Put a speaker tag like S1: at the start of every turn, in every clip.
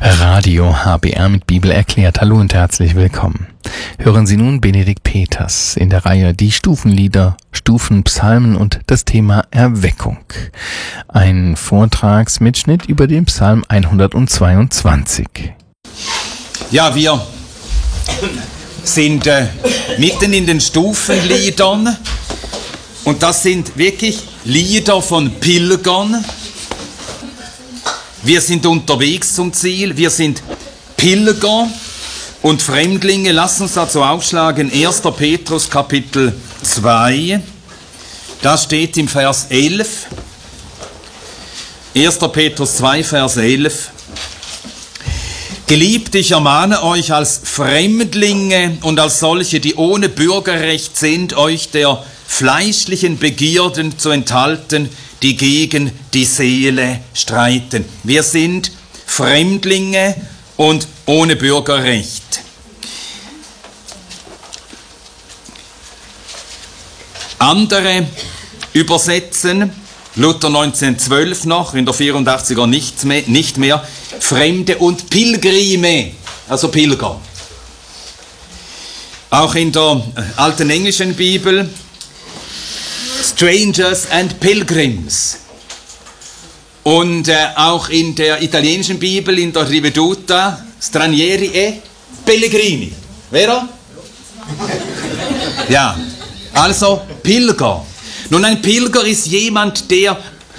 S1: Radio HBR mit Bibel erklärt. Hallo und herzlich willkommen. Hören Sie nun Benedikt Peters in der Reihe Die Stufenlieder, Stufenpsalmen und das Thema Erweckung. Ein Vortragsmitschnitt über den Psalm 122.
S2: Ja, wir sind mitten in den Stufenliedern und das sind wirklich Lieder von Pilgern. Wir sind unterwegs zum Ziel, wir sind Pilger und Fremdlinge. Lass uns dazu aufschlagen, 1. Petrus Kapitel 2, da steht im Vers 11, 1. Petrus 2, Vers 11, Geliebte, ich ermahne euch als Fremdlinge und als solche, die ohne Bürgerrecht sind, euch der fleischlichen Begierden zu enthalten, die gegen die Seele streiten. Wir sind Fremdlinge und ohne Bürgerrecht. Andere übersetzen, Luther 1912 noch, in der 84er nicht mehr, Fremde und Pilgrime, also Pilger. Auch in der alten englischen Bibel Strangers and Pilgrims. Und auch in der italienischen Bibel, in der Riveduta, Stranieri e Pellegrini. Vero? Ja, also Pilger. Nun, ein Pilger ist jemand, der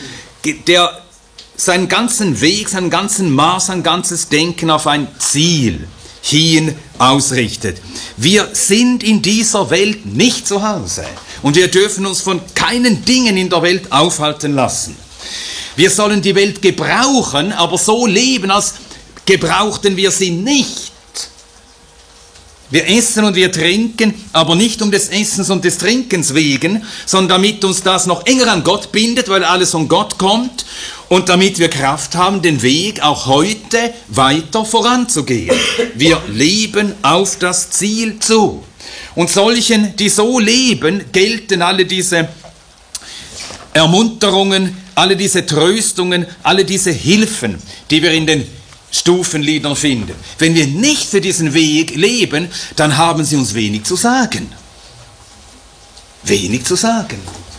S2: seinen ganzen Weg, seinen ganzen Maß, sein ganzes Denken auf ein Ziel hin ausrichtet. Wir sind in dieser Welt nicht zu Hause und wir dürfen uns von keinen Dingen in der Welt aufhalten lassen. Wir sollen die Welt gebrauchen, aber so leben, als gebrauchten wir sie nicht. Wir essen und wir trinken, aber nicht um des Essens und des Trinkens wegen, sondern damit uns das noch enger an Gott bindet, weil alles von Gott kommt und damit wir Kraft haben, den Weg auch heute weiter voranzugehen. Wir leben auf das Ziel zu. Und solchen, die so leben, gelten alle diese Ermunterungen, alle diese Tröstungen, alle diese Hilfen, die wir in den Stufenliedern finden. Wenn wir nicht für diesen Weg leben, dann haben sie uns wenig zu sagen. Wenig zu sagen.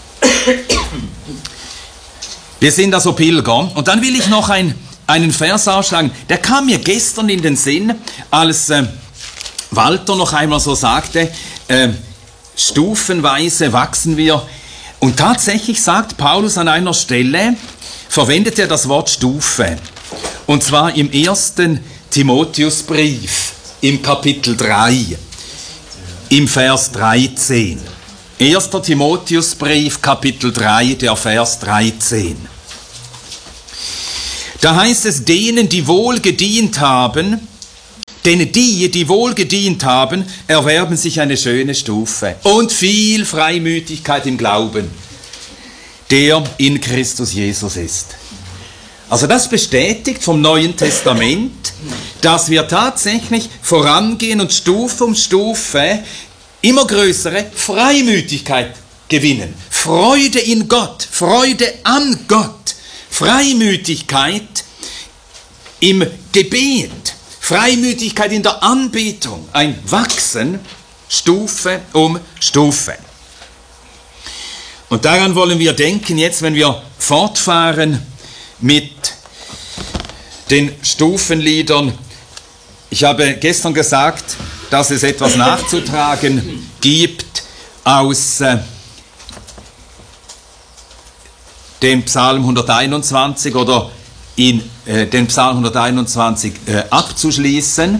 S2: Wir sind also Pilger. Und dann will ich noch einen Vers ausschlagen. Der kam mir gestern in den Sinn, als Walter noch einmal so sagte, stufenweise wachsen wir. Und tatsächlich sagt Paulus an einer Stelle, verwendet er das Wort Stufe. Und zwar im 1. Timotheusbrief, im Kapitel 3, im Vers 13. 1. Timotheusbrief, Kapitel 3, der Vers 13. Da heißt es, denen, die wohl gedient haben, denn die wohl gedient haben, erwerben sich eine schöne Stufe und viel Freimütigkeit im Glauben, der in Christus Jesus ist. Also das bestätigt vom Neuen Testament, dass wir tatsächlich vorangehen und Stufe um Stufe immer größere Freimütigkeit gewinnen. Freude in Gott, Freude an Gott, Freimütigkeit im Gebet, Freimütigkeit in der Anbetung, ein Wachsen Stufe um Stufe. Und daran wollen wir denken jetzt, wenn wir fortfahren mit den Stufenliedern. Ich habe gestern gesagt, dass es etwas nachzutragen gibt aus dem Psalm 121 oder in den Psalm 121 abzuschließen.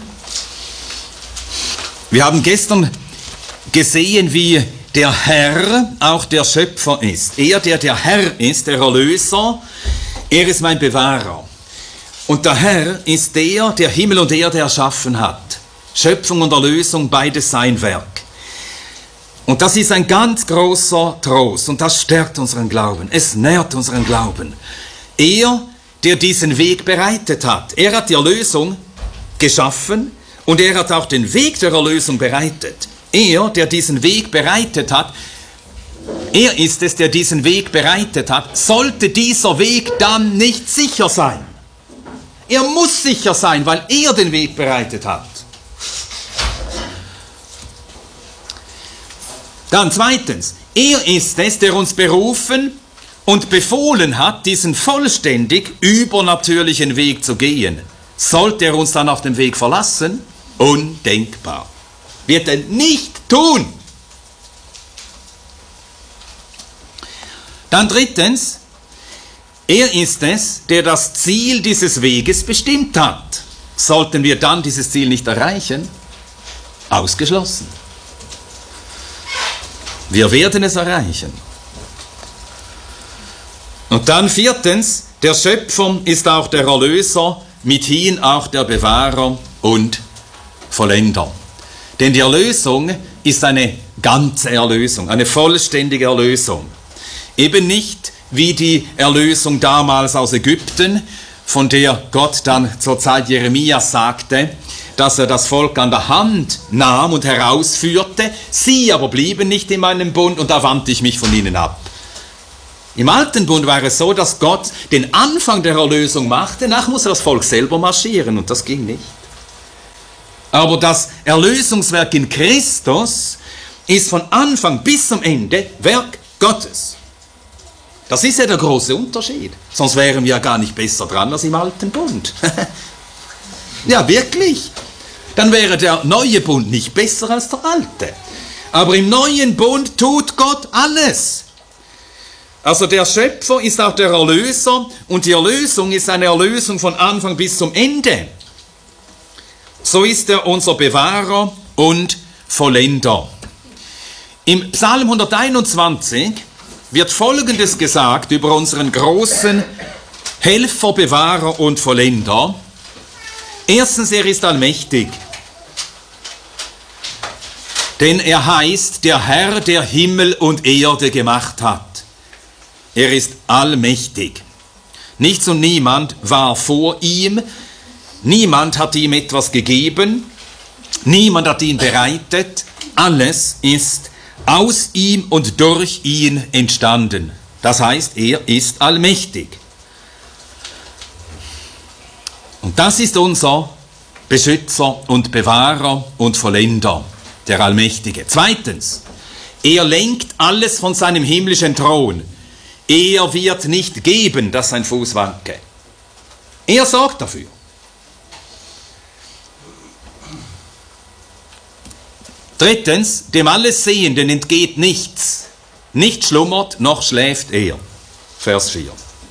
S2: Wir haben gestern gesehen, wie der Herr auch der Schöpfer ist. Er, der Herr ist, der Erlöser, er ist mein Bewahrer. Und der Herr ist der Himmel und Erde erschaffen hat. Schöpfung und Erlösung, beides sein Werk. Und das ist ein ganz großer Trost und das stärkt unseren Glauben. Es nährt unseren Glauben. Er, der diesen Weg bereitet hat. Er hat die Erlösung geschaffen und er hat auch den Weg der Erlösung bereitet. Er, der diesen Weg bereitet hat, er ist es, der diesen Weg bereitet hat, sollte dieser Weg dann nicht sicher sein. Er muss sicher sein, weil er den Weg bereitet hat. Dann zweitens, er ist es, der uns berufen und befohlen hat, diesen vollständig übernatürlichen Weg zu gehen. Sollte er uns dann auf dem Weg verlassen? Undenkbar. Wird er nicht tun. Dann drittens, er ist es, der das Ziel dieses Weges bestimmt hat. Sollten wir dann dieses Ziel nicht erreichen? Ausgeschlossen. Wir werden es erreichen. Und dann viertens, der Schöpfer ist auch der Erlöser, mithin auch der Bewahrer und Vollender. Denn die Erlösung ist eine ganze Erlösung, eine vollständige Erlösung. Eben nicht wie die Erlösung damals aus Ägypten, von der Gott dann zur Zeit Jeremias sagte, dass er das Volk an der Hand nahm und herausführte, sie aber blieben nicht in meinem Bund und da wandte ich mich von ihnen ab. Im Alten Bund war es so, dass Gott den Anfang der Erlösung machte, danach musste das Volk selber marschieren und das ging nicht. Aber das Erlösungswerk in Christus ist von Anfang bis zum Ende Werk Gottes. Das ist ja der große Unterschied. Sonst wären wir ja gar nicht besser dran als im Alten Bund. Ja, wirklich. Dann wäre der neue Bund nicht besser als der alte. Aber im neuen Bund tut Gott alles. Also der Schöpfer ist auch der Erlöser und die Erlösung ist eine Erlösung von Anfang bis zum Ende. So ist er unser Bewahrer und Vollender. Im Psalm 121 wird Folgendes gesagt über unseren großen Helfer, Bewahrer und Vollender. Erstens, er ist allmächtig. Denn er heißt der Herr, der Himmel und Erde gemacht hat. Er ist allmächtig. Nichts und niemand war vor ihm. Niemand hat ihm etwas gegeben. Niemand hat ihn bereitet. Alles ist aus ihm und durch ihn entstanden. Das heißt, er ist allmächtig. Und das ist unser Beschützer und Bewahrer und Vollender, der Allmächtige. Zweitens, er lenkt alles von seinem himmlischen Thron. Er wird nicht geben, dass sein Fuß wanke. Er sorgt dafür. Drittens, dem Allessehenden entgeht nichts. Nicht schlummert, noch schläft er. Vers 4.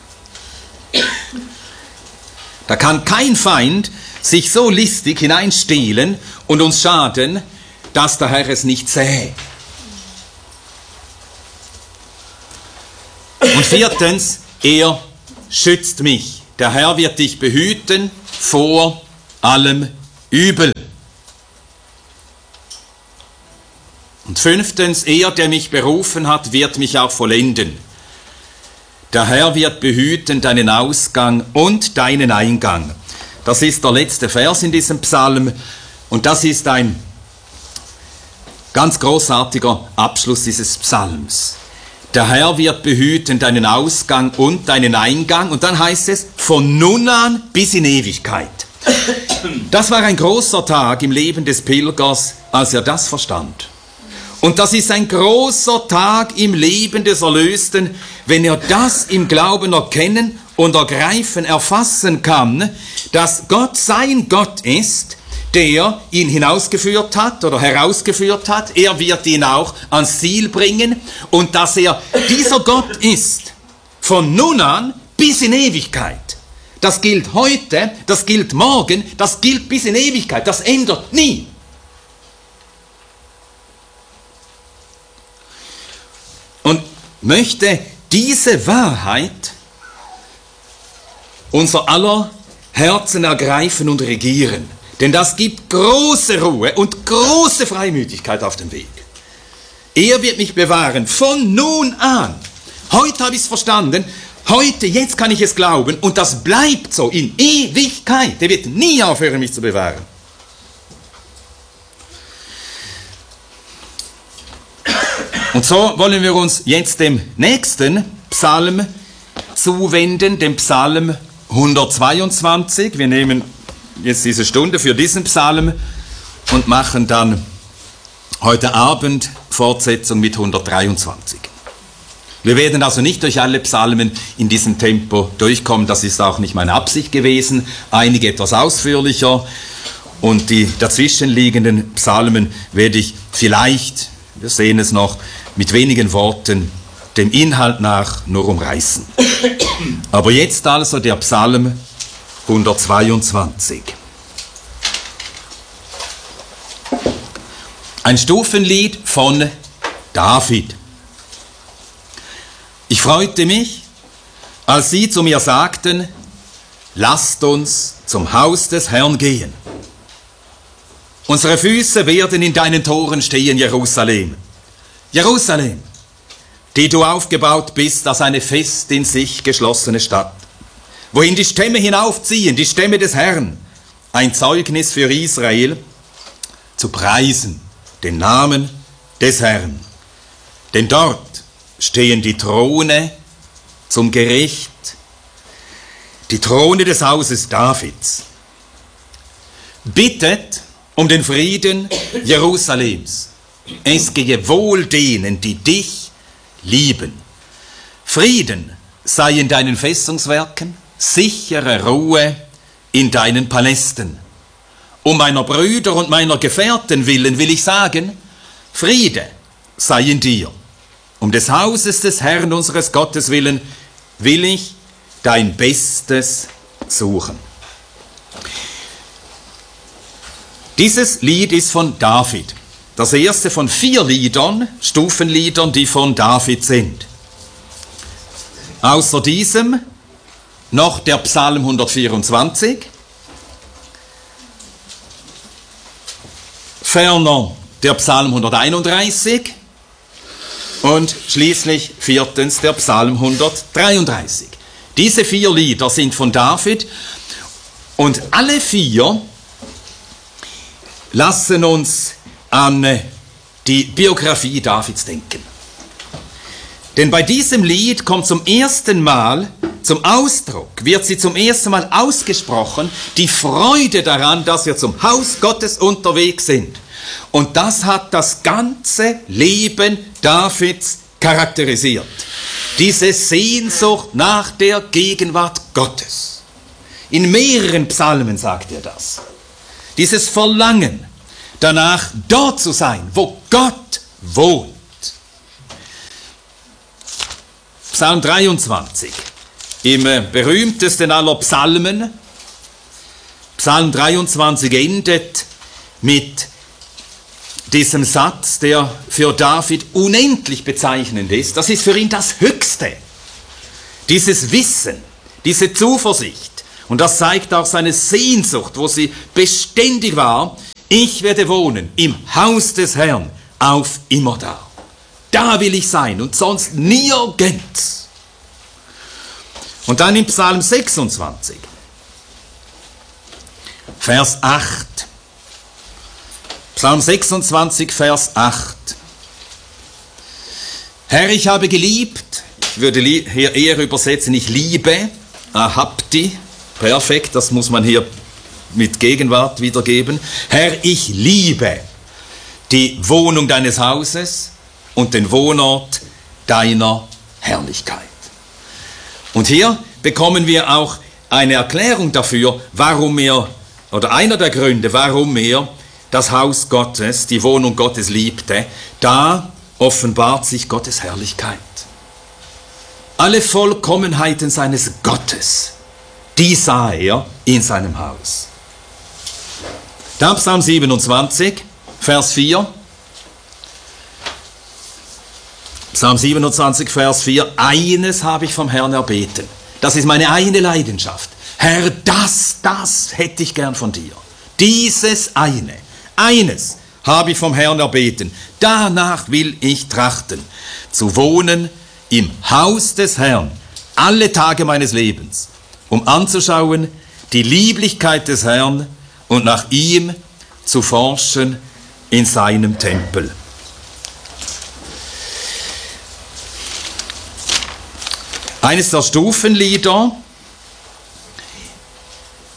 S2: Da kann kein Feind sich so listig hineinstehlen und uns schaden, dass der Herr es nicht sähe. Und viertens, er schützt mich. Der Herr wird dich behüten vor allem Übel. Und fünftens, er, der mich berufen hat, wird mich auch vollenden. Der Herr wird behüten deinen Ausgang und deinen Eingang. Das ist der letzte Vers in diesem Psalm und das ist ein ganz großartiger Abschluss dieses Psalms. Der Herr wird behüten deinen Ausgang und deinen Eingang und dann heißt es von nun an bis in Ewigkeit. Das war ein großer Tag im Leben des Pilgers, als er das verstand. Und das ist ein großer Tag im Leben des Erlösten, wenn er das im Glauben erkennen und ergreifen, erfassen kann, dass Gott sein Gott ist, der ihn hinausgeführt hat oder herausgeführt hat. Er wird ihn auch ans Ziel bringen und dass er dieser Gott ist, von nun an bis in Ewigkeit. Das gilt heute, das gilt morgen, das gilt bis in Ewigkeit, das ändert nie. Und möchte diese Wahrheit unser aller Herzen ergreifen und regieren. Denn das gibt große Ruhe und große Freimütigkeit auf dem Weg. Er wird mich bewahren von nun an. Heute habe ich es verstanden. Heute, jetzt kann ich es glauben. Und das bleibt so in Ewigkeit. Er wird nie aufhören, mich zu bewahren. Und so wollen wir uns jetzt dem nächsten Psalm zuwenden, dem Psalm 122. Wir nehmen jetzt diese Stunde für diesen Psalm und machen dann heute Abend Fortsetzung mit 123. Wir werden also nicht durch alle Psalmen in diesem Tempo durchkommen, das ist auch nicht meine Absicht gewesen. Einige etwas ausführlicher und die dazwischenliegenden Psalmen werde ich vielleicht, wir sehen es noch, mit wenigen Worten dem Inhalt nach nur umreißen. Aber jetzt also der Psalm 122. Ein Stufenlied von David. Ich freute mich, als sie zu mir sagten, lasst uns zum Haus des Herrn gehen. Unsere Füße werden in deinen Toren stehen, Jerusalem. Jerusalem, die du aufgebaut bist als eine fest in sich geschlossene Stadt, wohin die Stämme hinaufziehen, die Stämme des Herrn, ein Zeugnis für Israel, zu preisen den Namen des Herrn. Denn dort stehen die Throne zum Gericht, die Throne des Hauses Davids. Bittet um den Frieden Jerusalems. Es gehe wohl denen, die dich lieben. Frieden sei in deinen Festungswerken, sichere Ruhe in deinen Palästen. Um meiner Brüder und meiner Gefährten willen will ich sagen, Friede sei in dir. Um des Hauses des Herrn unseres Gottes willen will ich dein Bestes suchen. Dieses Lied ist von David. Das erste von 4 Liedern, Stufenliedern, die von David sind. Außer diesem noch der Psalm 124, ferner der Psalm 131 und schließlich viertens der Psalm 133. Diese 4 Lieder sind von David und alle 4 lassen uns an die Biografie Davids denken. Denn bei diesem Lied kommt zum ersten Mal zum Ausdruck, wird sie zum ersten Mal ausgesprochen, die Freude daran, dass wir zum Haus Gottes unterwegs sind. Und das hat das ganze Leben Davids charakterisiert. Diese Sehnsucht nach der Gegenwart Gottes. In mehreren Psalmen sagt er das. Dieses Verlangen danach, dort zu sein, wo Gott wohnt. Psalm 23, im berühmtesten aller Psalmen. Psalm 23 endet mit diesem Satz, der für David unendlich bezeichnend ist. Das ist für ihn das Höchste. Dieses Wissen, diese Zuversicht. Und das zeigt auch seine Sehnsucht, wo sie beständig war. Ich werde wohnen im Haus des Herrn auf immerdar. Da will ich sein und sonst nirgends. Und dann im Psalm 26, Vers 8. Psalm 26, Vers 8. Herr, ich habe geliebt, ich würde hier eher übersetzen, ich liebe, ahabti, perfekt, das muss man hier mit Gegenwart wiedergeben. Herr, ich liebe die Wohnung deines Hauses und den Wohnort deiner Herrlichkeit. Und hier bekommen wir auch eine Erklärung dafür, warum er, oder einer der Gründe, warum er das Haus Gottes, die Wohnung Gottes liebte. Da offenbart sich Gottes Herrlichkeit. Alle Vollkommenheiten seines Gottes, die sah er in seinem Haus. Dann Psalm 27, Vers 4. Psalm 27, Vers 4. Eines habe ich vom Herrn erbeten. Das ist meine eine Leidenschaft. Herr, das hätte ich gern von dir. Dieses eine. Eines habe ich vom Herrn erbeten. Danach will ich trachten, zu wohnen im Haus des Herrn alle Tage meines Lebens, um anzuschauen die Lieblichkeit des Herrn und nach ihm zu forschen in seinem Tempel. Eines der Stufenlieder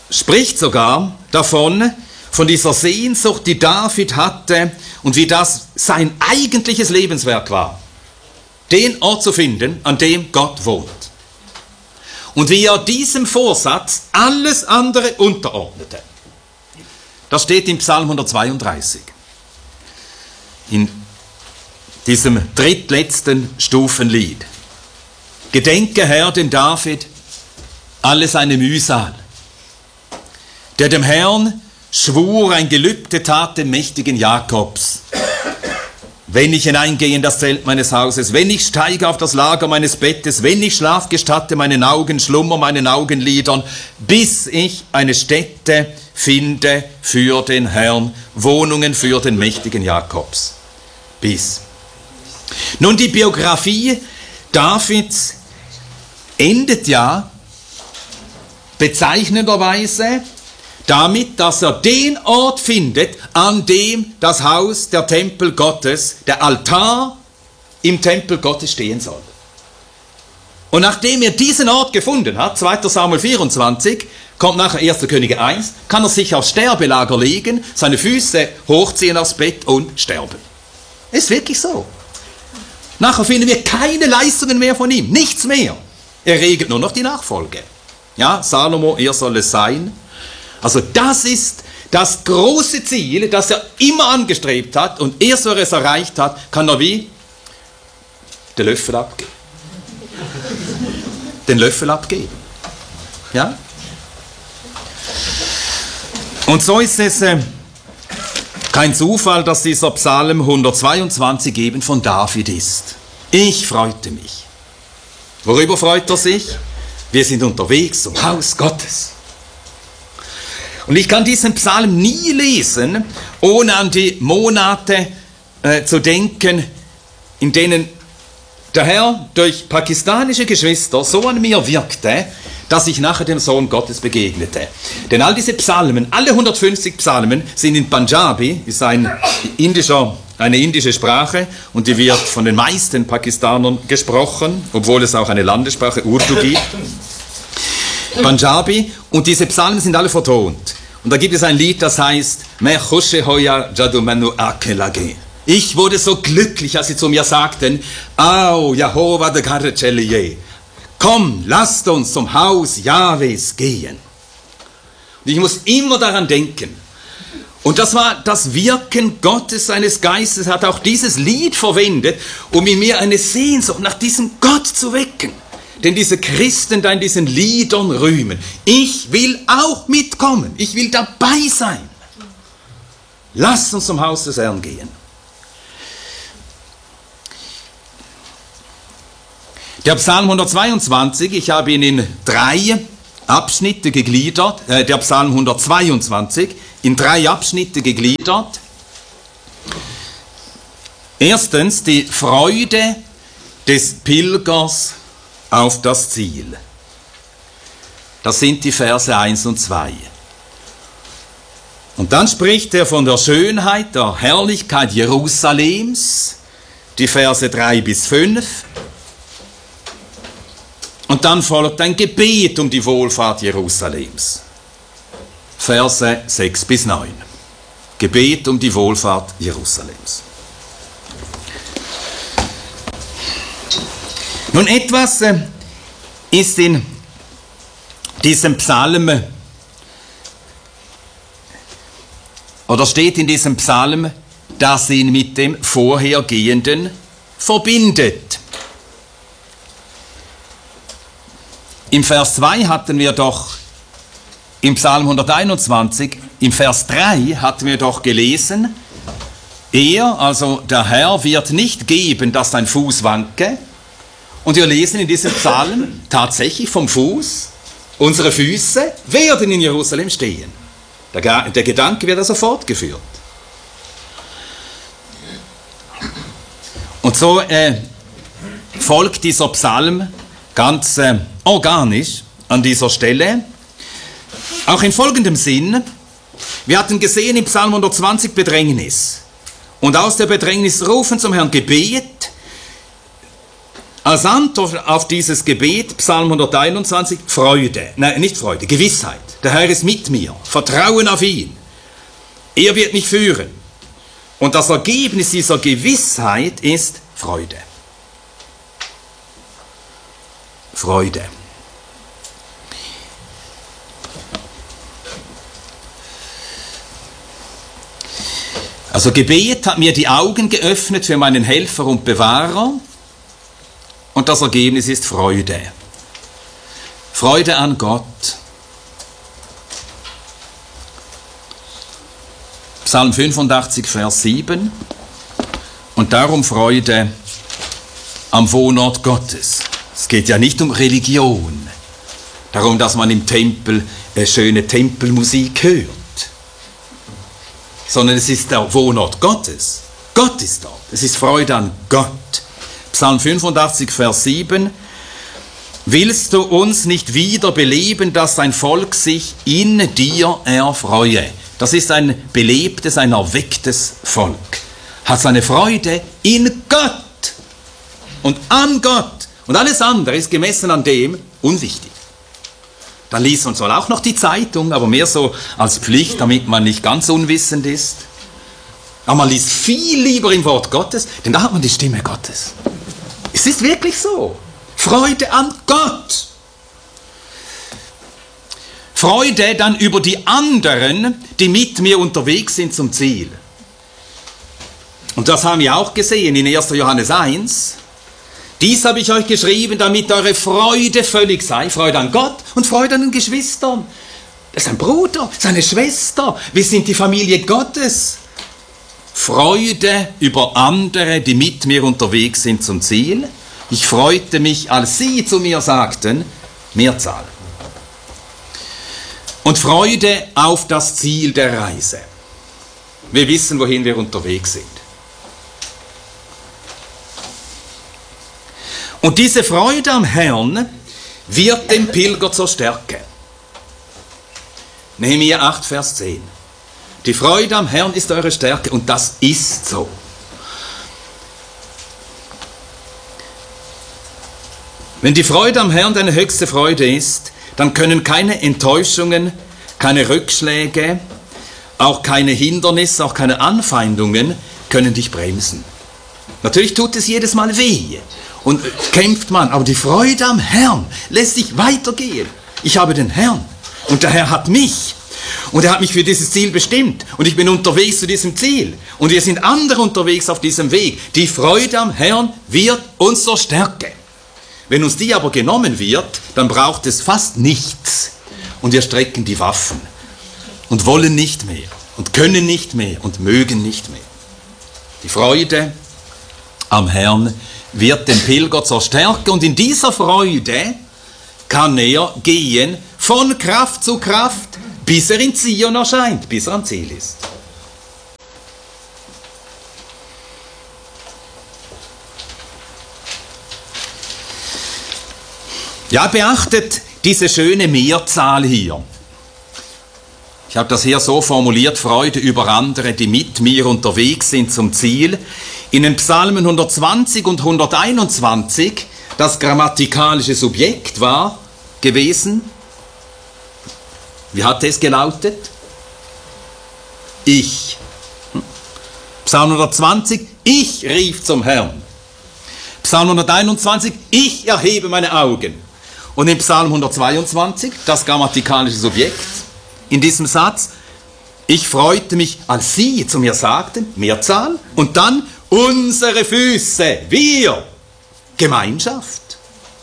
S2: spricht sogar davon, von dieser Sehnsucht, die David hatte und wie das sein eigentliches Lebenswerk war, den Ort zu finden, an dem Gott wohnt. Und wie er diesem Vorsatz alles andere unterordnete. Das steht im Psalm 132. In diesem drittletzten Stufenlied. Gedenke, Herr, den David, alle seine Mühsal, der dem Herrn schwur, ein Gelübde tat dem mächtigen Jakobs. Wenn ich hineingehe in das Zelt meines Hauses, wenn ich steige auf das Lager meines Bettes, wenn ich Schlaf gestatte meinen Augen, Schlummer meinen Augenlidern, bis ich eine Stätte finde für den Herrn, Wohnungen für den mächtigen Jakobs. Bis. Nun, die Biografie Davids endet ja bezeichnenderweise damit, dass er den Ort findet, an dem das Haus, der Tempel Gottes, der Altar im Tempel Gottes stehen soll. Und nachdem er diesen Ort gefunden hat, 2. Samuel 24, kommt nachher 1. Könige 1, kann er sich aufs Sterbelager legen, seine Füße hochziehen aufs Bett und sterben. Ist wirklich so. Nachher finden wir keine Leistungen mehr von ihm, nichts mehr. Er regelt nur noch die Nachfolge. Ja, Salomo, er soll es sein. Also das ist das große Ziel, das er immer angestrebt hat, und erst wenn er es erreicht hat, kann er wie den Löffel abgeben. Den Löffel abgeben. Ja? Und so ist es kein Zufall, dass dieser Psalm 122 eben von David ist. Ich freute mich. Worüber freut er sich? Wir sind unterwegs zum Haus Gottes. Und ich kann diesen Psalm nie lesen, ohne an die Monate zu denken, in denen der Herr durch pakistanische Geschwister so an mir wirkte, dass ich nachher dem Sohn Gottes begegnete. Denn all diese Psalmen, alle 150 Psalmen, sind in Punjabi, ist eine indische Sprache, und die wird von den meisten Pakistanern gesprochen, obwohl es auch eine Landessprache Urdu gibt. Punjabi, und diese Psalmen sind alle vertont. Und da gibt es ein Lied, das heißt Ich wurde so glücklich, als sie zu mir sagten, Au, Jehova de Garecheliye, komm, lasst uns zum Haus Jahwes gehen. Und ich muss immer daran denken. Und das war das Wirken Gottes, seines Geistes, hat auch dieses Lied verwendet, um in mir eine Sehnsucht nach diesem Gott zu wecken. Denn diese Christen da in diesen Liedern rühmen. Ich will auch mitkommen. Ich will dabei sein. Lasst uns zum Haus des Herrn gehen. Der Psalm 122, ich habe ihn in 3 Abschnitte gegliedert. Der Psalm 122 in 3 Abschnitte gegliedert. Erstens die Freude des Pilgers auf das Ziel. Das sind die Verse 1 und 2. Und dann spricht er von der Schönheit, der Herrlichkeit Jerusalems, die Verse 3 bis 5. Und dann folgt ein Gebet um die Wohlfahrt Jerusalems. Verse 6 bis 9. Gebet um die Wohlfahrt Jerusalems. Nun, etwas ist in diesem Psalm, oder steht in diesem Psalm, das ihn mit dem Vorhergehenden verbindet. Im Vers 2 hatten wir doch, im Psalm 121, im Vers 3 hatten wir doch gelesen, er, also der Herr, wird nicht geben, dass dein Fuß wanke. Und wir lesen in diesem Psalm tatsächlich vom Fuß, unsere Füße werden in Jerusalem stehen. Der Gedanke wird also fortgeführt. Und so folgt dieser Psalm ganz organisch an dieser Stelle. Auch in folgendem Sinn: Wir hatten gesehen im Psalm 120 Bedrängnis. Und aus der Bedrängnis rufen zum Herrn Gebet. Als Antwort auf dieses Gebet, Psalm 121, Freude. Nein, nicht Freude, Gewissheit. Der Herr ist mit mir. Vertrauen auf ihn. Er wird mich führen. Und das Ergebnis dieser Gewissheit ist Freude. Freude. Also Gebet hat mir die Augen geöffnet für meinen Helfer und Bewahrer und das Ergebnis ist Freude. Freude an Gott. Psalm 85, Vers 7. Und darum Freude am Wohnort Gottes. Es geht ja nicht um Religion, darum, dass man im Tempel schöne Tempelmusik hört, sondern es ist der Wohnort Gottes. Gott ist dort. Es ist Freude an Gott. Psalm 85, Vers 7. Willst du uns nicht wieder beleben, dass dein Volk sich in dir erfreue? Das ist ein belebtes, ein erwecktes Volk. Hat seine Freude in Gott und an Gott. Und alles andere ist gemessen an dem unwichtig. Dann liest man zwar auch noch die Zeitung, aber mehr so als Pflicht, damit man nicht ganz unwissend ist. Aber man liest viel lieber im Wort Gottes, denn da hat man die Stimme Gottes. Es ist wirklich so. Freude an Gott. Freude dann über die anderen, die mit mir unterwegs sind zum Ziel. Und das haben wir auch gesehen in 1. Johannes 1. Dies habe ich euch geschrieben, damit eure Freude völlig sei. Freude an Gott und Freude an den Geschwistern. Das ist ein Bruder, seine Schwester. Wir sind die Familie Gottes. Freude über andere, die mit mir unterwegs sind zum Ziel. Ich freute mich, als sie zu mir sagten, Mehrzahl. Und Freude auf das Ziel der Reise. Wir wissen, wohin wir unterwegs sind. Und diese Freude am Herrn wird dem Pilger zur Stärke. Nehemia 8, Vers 10. Die Freude am Herrn ist eure Stärke und das ist so. Wenn die Freude am Herrn deine höchste Freude ist, dann können keine Enttäuschungen, keine Rückschläge, auch keine Hindernisse, auch keine Anfeindungen können dich bremsen. Natürlich tut es jedes Mal weh. Und kämpft man, aber die Freude am Herrn lässt sich weitergehen. Ich habe den Herrn und der Herr hat mich und er hat mich für dieses Ziel bestimmt und ich bin unterwegs zu diesem Ziel und wir sind andere unterwegs auf diesem Weg. Die Freude am Herrn wird uns zur Stärke. Wenn uns die aber genommen wird, dann braucht es fast nichts und wir strecken die Waffen und wollen nicht mehr und können nicht mehr und mögen nicht mehr. Die Freude am Herrn wird den Pilger zur Stärke und in dieser Freude kann er gehen von Kraft zu Kraft, bis er in Zion erscheint, bis er am Ziel ist. Ja, beachtet diese schöne Mehrzahl hier. Ich habe das hier so formuliert, Freude über andere, die mit mir unterwegs sind zum Ziel. In den Psalmen 120 und 121, das grammatikalische Subjekt war gewesen. Wie hat es gelautet? Ich. Psalm 120, ich rief zum Herrn. Psalm 121, ich erhebe meine Augen. Und in Psalm 122, das grammatikalische Subjekt, in diesem Satz, ich freute mich, als sie zu mir sagten, Mehrzahl, und dann unsere Füße, wir, Gemeinschaft.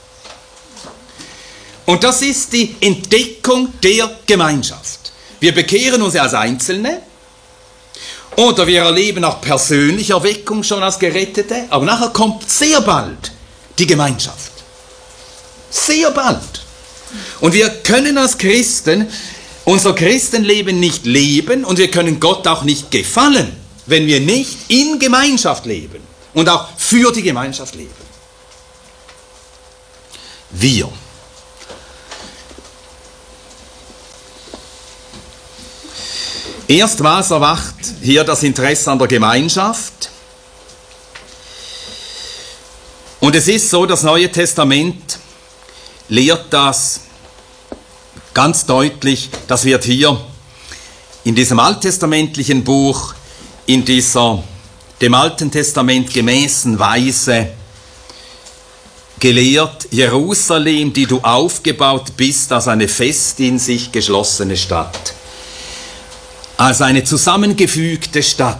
S2: Und das ist die Entdeckung der Gemeinschaft. Wir bekehren uns als Einzelne oder wir erleben auch persönliche Erweckung schon als Gerettete, aber nachher kommt sehr bald die Gemeinschaft. Sehr bald. Und wir können als Christen unser Christenleben nicht leben und wir können Gott auch nicht gefallen, wenn wir nicht in Gemeinschaft leben und auch für die Gemeinschaft leben. Wir. Erst was erwacht hier das Interesse an der Gemeinschaft. Und es ist so, das Neue Testament lehrt das ganz deutlich, das wird hier in diesem alttestamentlichen Buch, in dieser dem Alten Testament gemäßen Weise gelehrt: Jerusalem, die du aufgebaut bist als eine fest in sich geschlossene Stadt, als eine zusammengefügte Stadt.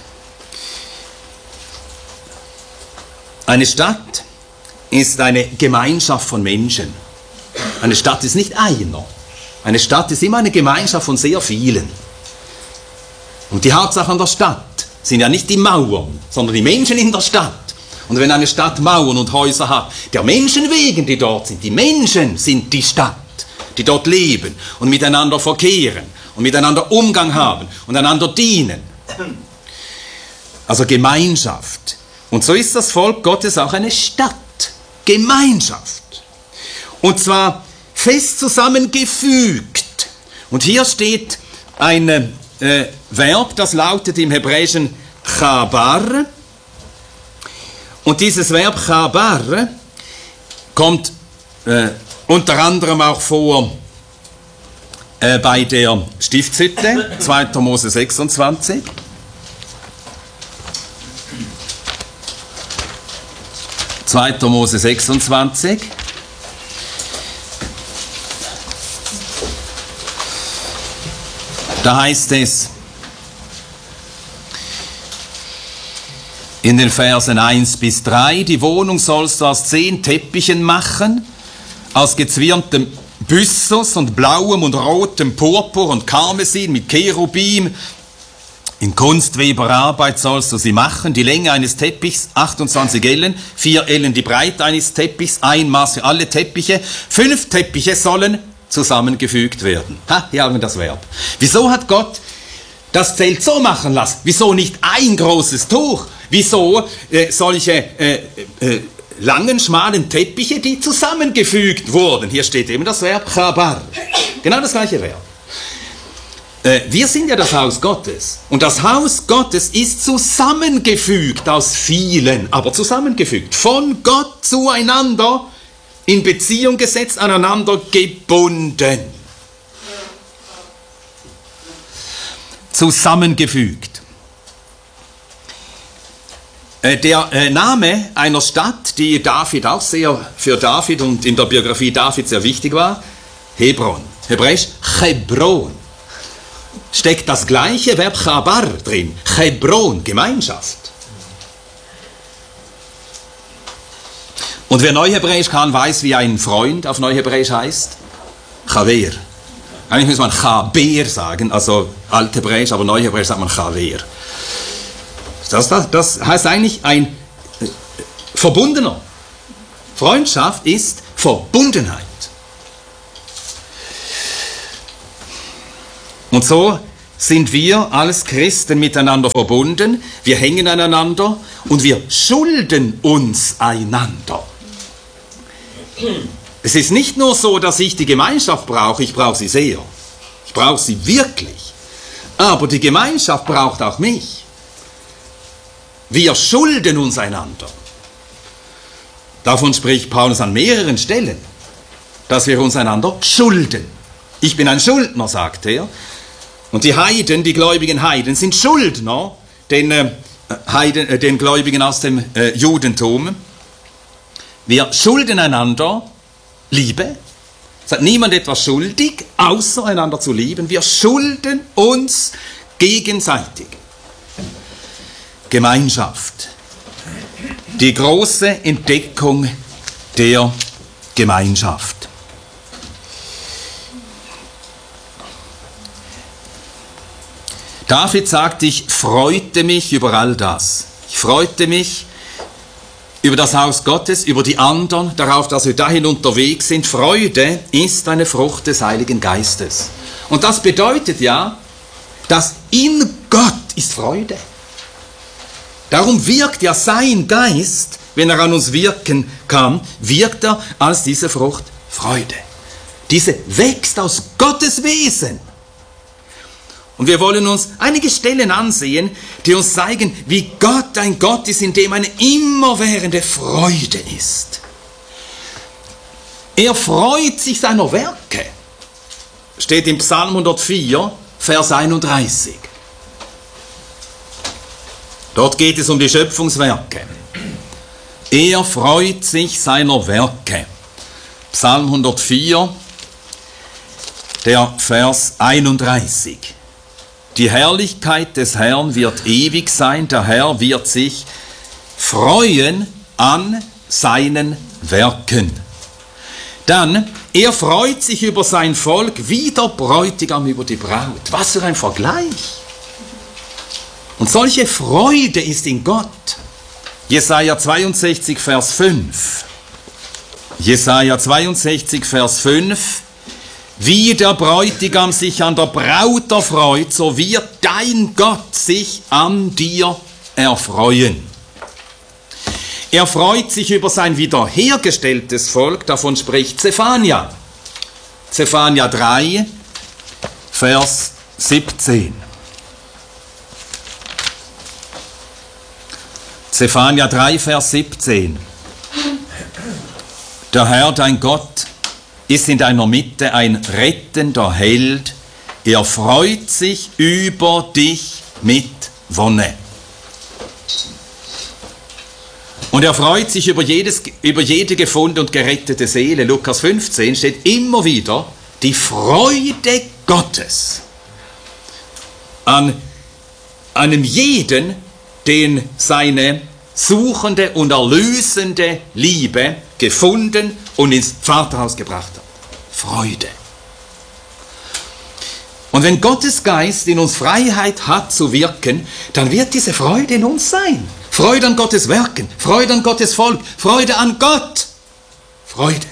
S2: Eine Stadt ist eine Gemeinschaft von Menschen. Eine Stadt ist nicht einer. Eine Stadt ist immer eine Gemeinschaft von sehr vielen. Und die Hauptsache an der Stadt sind ja nicht die Mauern, sondern die Menschen in der Stadt. Und wenn eine Stadt Mauern und Häuser hat, der Menschen wegen, die dort sind, die Menschen sind die Stadt, die dort leben und miteinander verkehren und miteinander Umgang haben und einander dienen. Also Gemeinschaft. Und so ist das Volk Gottes auch eine Stadt, Gemeinschaft. Und zwar fest zusammengefügt. Und hier steht ein Verb, das lautet im Hebräischen chabar. Und dieses Verb chabar kommt unter anderem auch vor bei der Stiftshütte, 2. Mose 26. Mose 26. Da heißt es in den Versen 1 bis 3, die Wohnung sollst du aus 10 Teppichen machen, aus gezwirntem Byssus und blauem und rotem Purpur und Karmesin mit Cherubim. In Kunstweberarbeit sollst du sie machen. Die Länge eines Teppichs 28 Ellen, 4 Ellen die Breite eines Teppichs, ein Maß für alle Teppiche. 5 Teppiche sollen zusammengefügt werden. Hier haben wir das Verb. Wieso hat Gott das Zelt so machen lassen? Wieso nicht ein großes Tuch? Wieso solche langen, schmalen Teppiche, die zusammengefügt wurden? Hier steht eben das Verb chabar. Genau das gleiche Verb. Wir sind ja das Haus Gottes. Und das Haus Gottes ist zusammengefügt aus vielen, aber zusammengefügt. Von Gott zueinander, in Beziehung gesetzt, aneinander gebunden. Zusammengefügt. Der Name einer Stadt, die David auch sehr für David und in der Biografie David sehr wichtig war, Hebron. Hebräisch Hebron. Steckt das gleiche Verb chabar drin. Hebron, Gemeinschaft. Und wer Neuhebräisch kann, weiß, wie ein Freund auf Neuhebräisch heißt. Chaver. Eigentlich muss man Chaber sagen, also Althebräisch, aber Neuhebräisch sagt man Chaver. Das heißt eigentlich ein Verbundener. Freundschaft ist Verbundenheit. Und so sind wir als Christen miteinander verbunden, wir hängen aneinander und wir schulden uns einander. Es ist nicht nur so, dass ich die Gemeinschaft brauche, ich brauche sie sehr. Ich brauche sie wirklich. Aber die Gemeinschaft braucht auch mich. Wir schulden uns einander. Davon spricht Paulus an mehreren Stellen, dass wir uns einander schulden. Ich bin ein Schuldner, sagt er. Und die Heiden, die gläubigen Heiden, sind Schuldner, den Gläubigen aus dem Judentum. Wir schulden einander Liebe. Es hat niemand etwas schuldig, außer einander zu lieben. Wir schulden uns gegenseitig. Gemeinschaft. Die große Entdeckung der Gemeinschaft. David sagt, ich freute mich über all das. Ich freute mich über das Haus Gottes, über die anderen, darauf, dass wir dahin unterwegs sind. Freude ist eine Frucht des Heiligen Geistes. Und das bedeutet ja, dass in Gott ist Freude. Darum wirkt ja sein Geist, wenn er an uns wirken kann, wirkt er als diese Frucht Freude. Diese wächst aus Gottes Wesen. Und wir wollen uns einige Stellen ansehen, die uns zeigen, wie Gott ein Gott ist, in dem eine immerwährende Freude ist. Er freut sich seiner Werke. steht im Psalm 104, Vers 31. Dort geht es um die Schöpfungswerke. Er freut sich seiner Werke. Psalm 104, der Vers 31. Die Herrlichkeit des Herrn wird ewig sein, der Herr wird sich freuen an seinen Werken. Dann, er freut sich über sein Volk wie der Bräutigam über die Braut. Was für ein Vergleich! Und solche Freude ist in Gott. Jesaja 62, Vers 5. Jesaja 62, Vers 5. Wie der Bräutigam sich an der Braut erfreut, so wird dein Gott sich an dir erfreuen. Er freut sich über sein wiederhergestelltes Volk, davon spricht Zephania. Zephania 3, Vers 17. Zephania 3, Vers 17. Der Herr, dein Gott, ist in deiner Mitte ein rettender Held. Er freut sich über dich mit Wonne. Und er freut sich über jede gefundene und gerettete Seele. Lukas 15 steht immer wieder die Freude Gottes an einem jeden, den seine suchende und erlösende Liebe gefunden und ins Vaterhaus gebracht hat. Freude. Und wenn Gottes Geist in uns Freiheit hat zu wirken, dann wird diese Freude in uns sein. Freude an Gottes Werken, Freude an Gottes Volk, Freude an Gott. Freude.